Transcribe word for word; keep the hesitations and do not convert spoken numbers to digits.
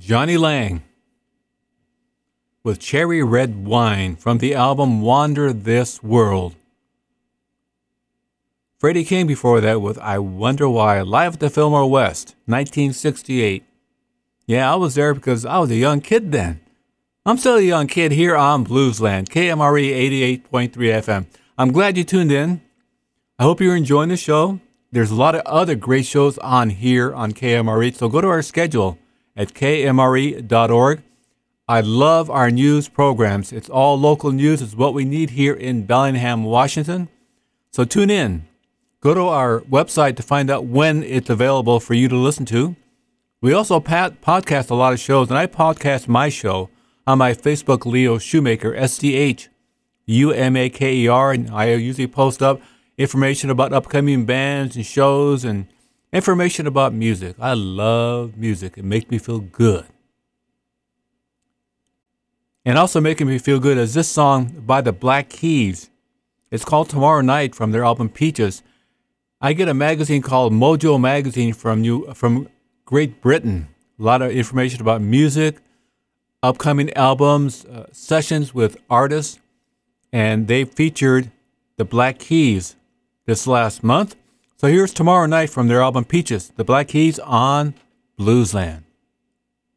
Johnny Lang with Cherry Red Wine from the album Wander This World. Freddie King before that with I Wonder Why, live at the Fillmore West, nineteen sixty-eight. Yeah, I was there because I was a young kid then. I'm still a young kid here on Bluesland, K M R E eighty-eight point three F M. I'm glad you tuned in. I hope you're enjoying the show. There's a lot of other great shows on here on K M R E, so go to our schedule at K M R E dot org. I love our news programs. It's all local news. It's what we need here in Bellingham, Washington. So tune in. Go to our website to find out when it's available for you to listen to. We also pat- podcast a lot of shows, and I podcast my show on my Facebook, Leo Shoemaker, S T H U M A K E R, and I usually post up information about upcoming bands and shows and information about music. I love music. It makes me feel good. And also making me feel good is this song by the Black Keys. It's called Tomorrow Night from their album Peaches. I get a magazine called Mojo Magazine from New, from Great Britain. A lot of information about music, upcoming albums, uh, sessions with artists. And they featured the Black Keys this last month. So here's Tomorrow Night from their album Peaches, the Black Keys on Bluesland.